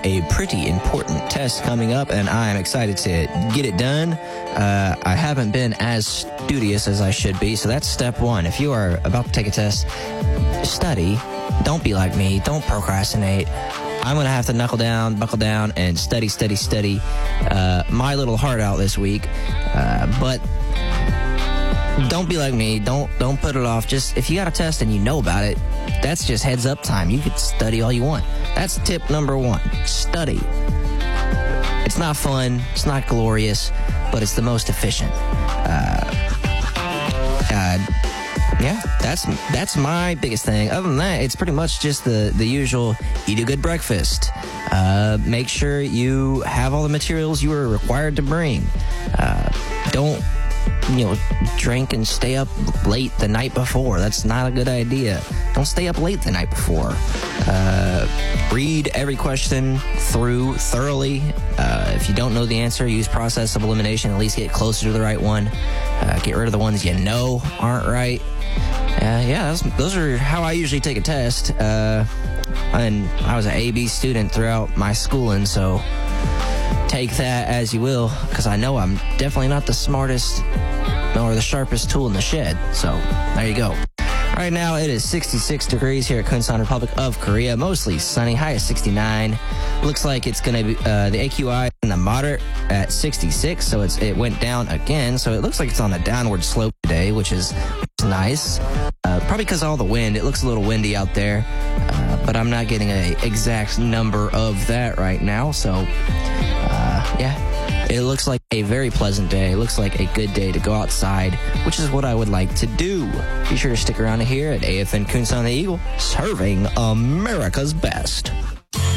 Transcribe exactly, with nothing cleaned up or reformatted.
a pretty important test coming up, and I am excited to get it done. Uh, I haven't been as studious as I should be, so that's step one. If you are about to take a test, study. Don't be like me. Don't procrastinate. I'm going to have to knuckle down, buckle down, and study, study, study uh, my little heart out this week. Uh, but don't be like me. Don't don't put it off. Just if you got a test and you know about it, that's just heads up time. You can study all you want. That's tip number one. Study. It's not fun. It's not glorious, but it's the most efficient. Uh, uh, Yeah, that's that's my biggest thing. Other than that, it's pretty much just the, the usual eat a good breakfast. Uh, make sure you have all the materials you are required to bring. Uh, don't, you know, drink and stay up late the night before. That's not a good idea. Don't stay up late the night before. Uh, read every question through thoroughly. Uh, if you don't know the answer, use process of elimination. At least get closer to the right one. Uh, get rid of the ones you know aren't right. Uh, yeah, those, those are how I usually take a test. Uh, and I was an A B student throughout my schooling, so take that as you will, because I know I'm definitely not the smartest or the sharpest tool in the shed. So there you go. Right now, it is sixty-six degrees here at Kunsan, Republic of Korea. Mostly sunny, high of sixty-nine. Looks like it's going to be uh, the A Q I in the moderate at sixty-six, so it's it went down again. So it looks like it's on a downward slope today, which is nice. Uh, probably because of all the wind. It looks a little windy out there, uh, but I'm not getting an exact number of that right now. So, uh, yeah. It looks like a very pleasant day. It looks like a good day to go outside, which is what I would like to do. Be sure to stick around here at A F N Kunsan the Eagle, serving America's best.